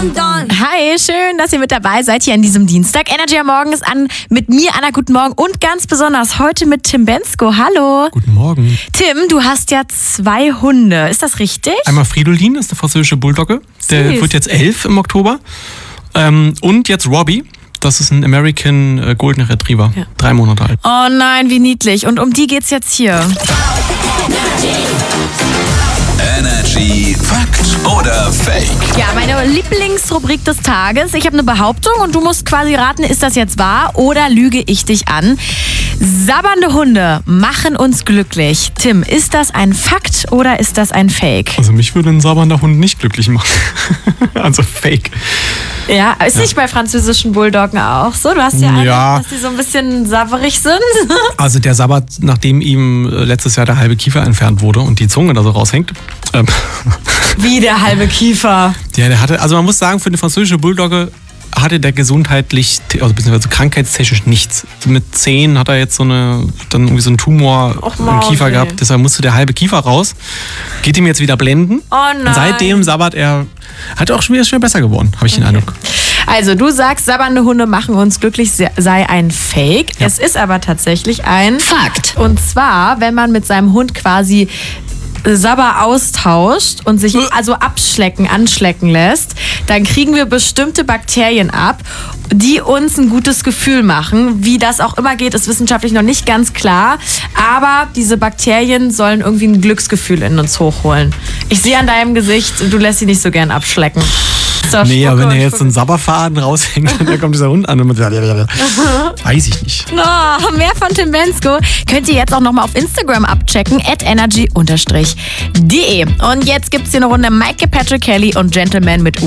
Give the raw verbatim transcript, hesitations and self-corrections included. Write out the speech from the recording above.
Don Don. Hi, schön, dass ihr mit dabei seid hier an diesem Dienstag. Energy am Morgen ist an mit mir, Anna, guten Morgen und ganz besonders heute mit Tim Bensko. Hallo. Guten Morgen. Tim, du hast ja zwei Hunde, ist das richtig? Einmal Fridolin, das ist eine französische Bulldogge. Der Süß. wird jetzt elf im Oktober. Ähm, und jetzt Robbie. Das ist ein American äh, Golden Retriever. Ja. Drei Monate alt. Oh nein, wie niedlich. Und um die geht's jetzt hier. Energy Fakt oder Fake? Ja, meine Lieblingsrubrik des Tages. Ich habe eine Behauptung und du musst quasi raten, ist das jetzt wahr oder lüge ich dich an? Sabbernde Hunde machen uns glücklich. Tim, ist das ein Fakt oder ist das ein Fake? Also mich würde ein sabbernder Hund nicht glücklich machen. Also Fake. Ja, ist nicht bei französischen Bulldoggen auch so? Du hast ja eine, Ja. dass die so ein bisschen sabberig sind. Also der sabbert, nachdem ihm äh, letztes Jahr der halbe Kiefer entfernt wurde und die Zunge da so raushängt. Ähm, Wie der halbe Kiefer. ja, der hatte, also man muss sagen, für eine französische Bulldogge hatte der gesundheitlich, also beziehungsweise krankheitstechnisch nichts. Mit zehn hat er jetzt so eine, dann irgendwie so einen Tumor Och, im Kiefer Mausi. gehabt, deshalb musste der halbe Kiefer raus. Geht ihm jetzt wieder blenden. Oh nein. Und seitdem sabbert er, hat auch schon wieder schon besser geworden, habe ich den Eindruck. Also du sagst, sabbernde Hunde machen uns glücklich, sei ein Fake. Es ist aber tatsächlich ein Fakt. Und zwar, wenn man mit seinem Hund quasi Sabber austauscht und sich also abschlecken, anschlecken lässt, dann kriegen wir bestimmte Bakterien ab, die uns ein gutes Gefühl machen. Wie das auch immer geht, ist wissenschaftlich noch nicht ganz klar. Aber diese Bakterien sollen irgendwie ein Glücksgefühl in uns hochholen. Ich sehe an deinem Gesicht, du lässt sie nicht so gern abschlecken. So, Nee, aber Spucke wenn und er jetzt so Spucke. einen Sabberfaden raushängt, dann kommt dieser Hund an und mit weiß ich nicht. Oh, mehr von Tim Bensko könnt ihr jetzt auch nochmal auf Instagram abchecken, at energy-de. Und jetzt gibt's hier eine Runde Michael Patrick Kelly und Gentleman mit